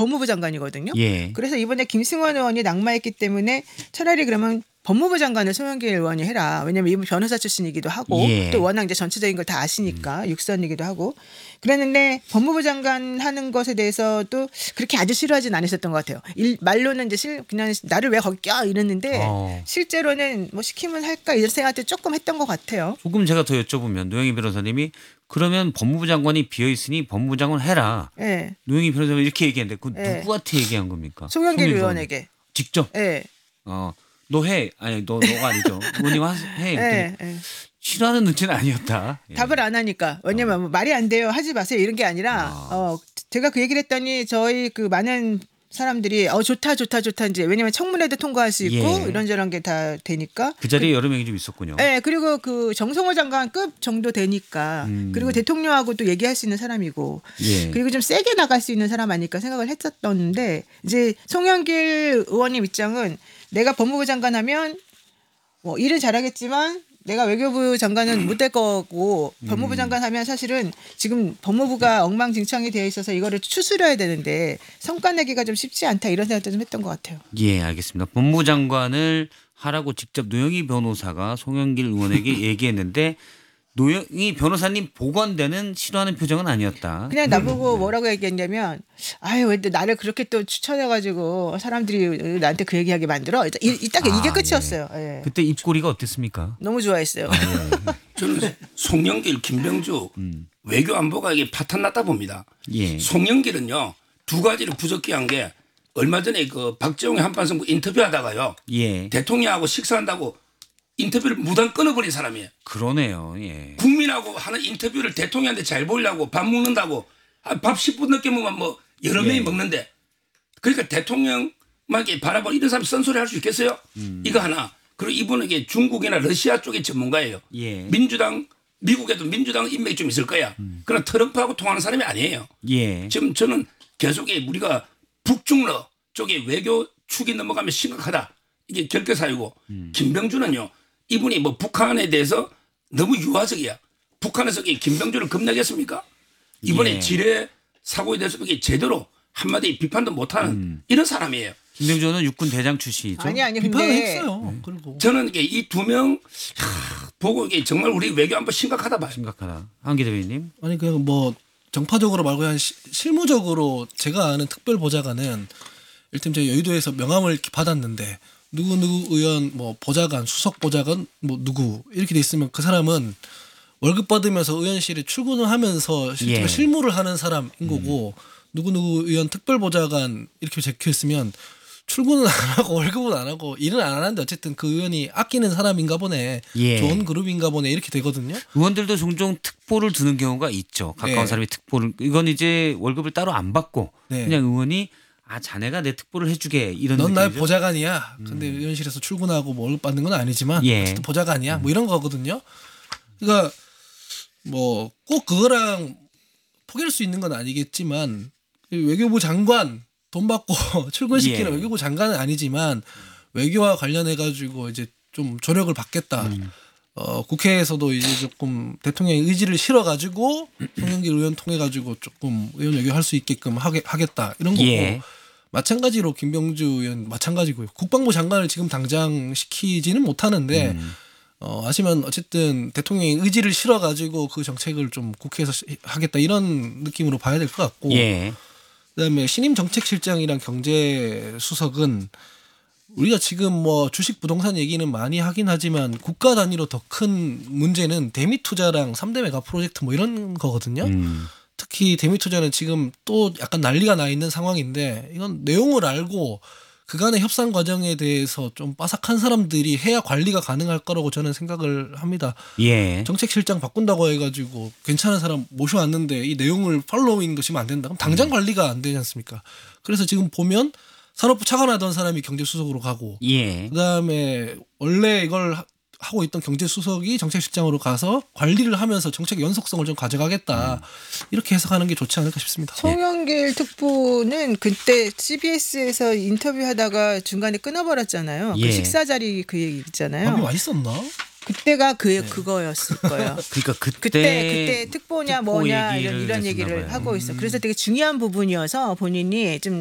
법무부 장관이거든요. 예. 그래서 이번에 김승원 의원이 낙마했기 때문에 차라리 그러면 법무부 장관을 송영길 의원이 해라. 왜냐하면 이분 변호사 출신이기도 하고 예. 또 워낙 이제 전체적인 걸 다 아시니까 육선이기도 하고 그랬는데 법무부 장관 하는 것에 대해서도 그렇게 아주 싫어하진 않으셨던 것 같아요. 말로는 이제 그냥 나를 왜 거기 껴 이랬는데 실제로는 뭐 시키면 할까 이런 생각도 조금 했던 것 같아요. 조금 제가 더 여쭤보면 노영희 변호사님이 그러면 법무부 장관이 비어 있으니 법무부 장관 해라. 네. 노영희 변호사님이 이렇게 얘기했는데 그 네. 누구한테 얘기한 겁니까? 송영길 의원에게. 직접. 네. 너 해. 아니 너가 아니죠. 의원님 해. 네. 네. 싫어하는 눈치는 아니었다. 답을 안 하니까. 왜냐면 뭐 말이 안 돼요. 하지 마세요. 이런 게 아니라 제가 그 얘기를 했더니 저희 그 많은 사람들이 좋다 이제 왜냐면 청문회도 통과할 수 있고 예. 이런저런 게 다 되니까 그 자리에 여러 명이 좀 있었군요. 네, 그리고 그 정성호 장관급 정도 되니까 그리고 대통령하고도 얘기할 수 있는 사람이고 예. 그리고 좀 세게 나갈 수 있는 사람 아닐까 생각을 했었는데 이제 송영길 의원님 입장은 내가 법무부 장관 하면 뭐 일은 잘하겠지만 내가 외교부 장관은 못 될 거고 법무부 장관 하면 사실은 지금 법무부가 엉망진창이 되어 있어서 이거를 추스려야 되는데 성과 내기가 좀 쉽지 않다 이런 생각도 좀 했던 것 같아요. 예, 알겠습니다. 법무부 장관을 하라고 직접 노영희 변호사가 송영길 의원에게 얘기했는데 노영희 변호사님 보건대는 싫어하는 표정은 아니었다. 그냥 나보고 뭐라고 얘기했냐면 아유 왜 나를 그렇게 또 추천해가지고 사람들이 나한테 그 얘기하게 만들어 딱 이게 끝이었어요. 예. 예. 그때 입꼬리가 어땠습니까? 너무 좋아했어요. 저는 송영길, 김병주 외교안보가 이게 파탄났다 봅니다. 예. 송영길은요 2가지를 부적기 한 게 얼마 전에 그 박재홍의 한판승부 인터뷰하다가요 예. 대통령하고 식사한다고 인터뷰를 무단 끊어버린 사람이에요. 그러네요. 예. 국민하고 하는 인터뷰를 대통령한테 잘 보이려고 밥 먹는다고 밥 10분 늦게 먹으면 뭐 여러 명이 먹는데 그러니까 대통령만 바라보는 이런 사람이 쓴소리 할 수 있겠어요? 이거 하나. 그리고 이분은 이게 중국이나 러시아 쪽의 전문가예요. 예. 민주당 미국에도 민주당 인맥이 좀 있을 거야. 그러나 트럼프하고 통하는 사람이 아니에요. 예. 지금 저는 계속 우리가 북중러 쪽에 외교 축이 넘어가면 심각하다. 이게 결계사유고 김병주는요. 이분이 뭐 북한에 대해서 너무 유화적이야. 북한에서 김병주를 겁내겠습니까? 이번에 예. 지뢰 사고에 대해서 제대로 한마디 비판도 못하는 이런 사람이에요. 김병주는 육군 대장 출신이죠. 아니 비판을 근데 했어요. 그리고 저는 이 2명 보고 정말 우리 외교안보 심각하다 봐요. 심각하다. 한기 대변인님. 아니 그냥 뭐 정파적으로 말고 그냥 실무적으로 제가 아는 특별 보좌관은 일단 제가 여의도에서 명함을 이렇게 받았는데 누구 의원 뭐 보좌관 수석 보좌관 뭐 누구 이렇게 돼 있으면 그 사람은 월급 받으면서 의원실에 출근을 하면서 실제로 예. 실무를 하는 사람인 거고 누구 의원 특별 보좌관 이렇게 적혀 있으면 출근은 안 하고 월급은 안 하고 일은 안 하는데 어쨌든 그 의원이 아끼는 사람인가 보네. 예. 좋은 그룹인가 보네. 이렇게 되거든요. 의원들도 종종 특보를 두는 경우가 있죠. 가까운 네. 사람이 특보를 이건 이제 월급을 따로 안 받고 네. 그냥 의원이 자네가 내 특보를 해주게 이런 넌 나의 느낌이죠. 보좌관이야. 근데 의원실에서 출근하고 뭐 월급 받는 건 아니지만 예. 어쨌든 보좌관이야. 뭐 이런 거거든요. 그러니까 뭐 꼭 그거랑 포기할 수 있는 건 아니겠지만 외교부 장관 돈 받고 출근시키는 예. 외교부 장관은 아니지만 외교와 관련해 가지고 이제 좀 조력을 받겠다. 국회에서도 이제 조금 대통령의 의지를 실어 가지고 송영길 의원 통해 가지고 조금 의원 외교할 수 있게끔 하겠다 이런 거고. 예. 마찬가지로 김병주 의원 마찬가지고요. 국방부 장관을 지금 당장 시키지는 못하는데 아시면 어쨌든 대통령의 의지를 실어 가지고 그 정책을 좀 국회에서 하겠다 이런 느낌으로 봐야 될 것 같고. 예. 그다음에 신임 정책실장이랑 경제수석은 우리가 지금 뭐 주식 부동산 얘기는 많이 하긴 하지만 국가 단위로 더 큰 문제는 대미 투자랑 3대 메가 프로젝트 뭐 이런 거거든요. 특히 대미 투자는 지금 또 약간 난리가 나 있는 상황인데 이건 내용을 알고 그간의 협상 과정에 대해서 좀 빠삭한 사람들이 해야 관리가 가능할 거라고 저는 생각을 합니다. 예. 정책실장 바꾼다고 해가지고 괜찮은 사람 모셔왔는데 이 내용을 팔로우잉 것이면 안 된다. 그럼 당장 관리가 안 되지 않습니까? 그래서 지금 보면 산업부 차관하던 사람이 경제수석으로 가고 예. 그다음에 원래 이걸 하고 있던 경제수석이 정책실장으로 가서 관리를 하면서 정책 연속성을 좀 가져가겠다. 이렇게 해석하는 게 좋지 않을까 싶습니다. 송영길 특보는 그때 CBS에서 인터뷰하다가 중간에 끊어버렸잖아요. 예. 그 식사 자리 그 얘기 있잖아요. 밥이 맛있었나? 그때가 그거였을 거예요. 그러니까 그때 특보냐 특보 뭐냐 얘기를 이런 했었나 얘기를 봐요. 하고 있어. 그래서 되게 중요한 부분이어서 본인이 좀